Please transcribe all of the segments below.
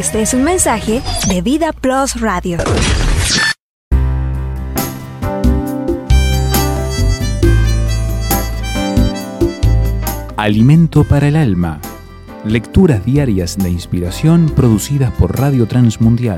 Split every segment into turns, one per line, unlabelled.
Este es un mensaje de Vida Plus Radio.
Alimento para el alma. Lecturas diarias de inspiración producidas por Radio Transmundial.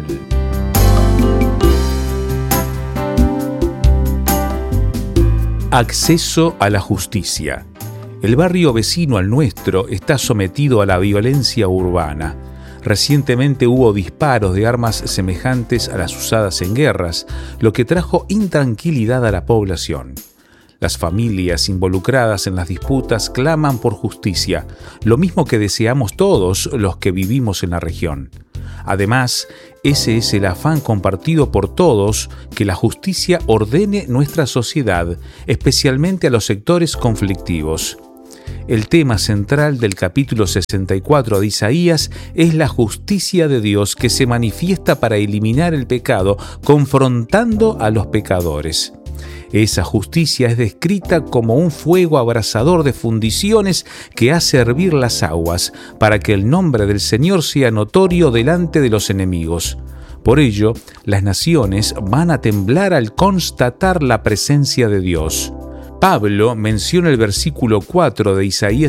Acceso a la justicia. El barrio vecino al nuestro está sometido a la violencia urbana. Recientemente hubo disparos de armas semejantes a las usadas en guerras, lo que trajo intranquilidad a la población. Las familias involucradas en las disputas claman por justicia, lo mismo que deseamos todos los que vivimos en la región. Además, ese es el afán compartido por todos, que la justicia ordene nuestra sociedad, especialmente a los sectores conflictivos. El tema central del capítulo 64 de Isaías es la justicia de Dios que se manifiesta para eliminar el pecado, confrontando a los pecadores. Esa justicia es descrita como un fuego abrasador de fundiciones que hace hervir las aguas, para que el nombre del Señor sea notorio delante de los enemigos. Por ello, las naciones van a temblar al constatar la presencia de Dios. Pablo menciona el versículo 4 de Isaías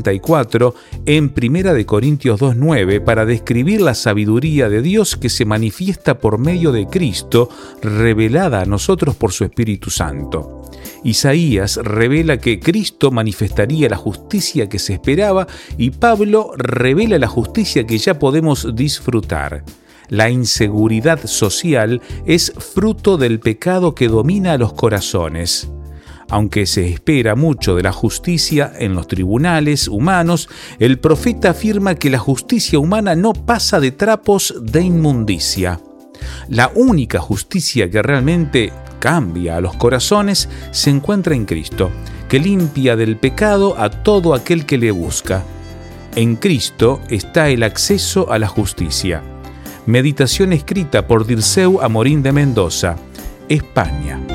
64 en 1 Corintios 2:9 para describir la sabiduría de Dios que se manifiesta por medio de Cristo, revelada a nosotros por su Espíritu Santo. Isaías revela que Cristo manifestaría la justicia que se esperaba y Pablo revela la justicia que ya podemos disfrutar. La inseguridad social es fruto del pecado que domina a los corazones. Aunque se espera mucho de la justicia en los tribunales humanos, el profeta afirma que la justicia humana no pasa de trapos de inmundicia. La única justicia que realmente cambia a los corazones se encuentra en Cristo, que limpia del pecado a todo aquel que le busca. En Cristo está el acceso a la justicia. Meditación escrita por Dirceu Amorín de Mendoza, España.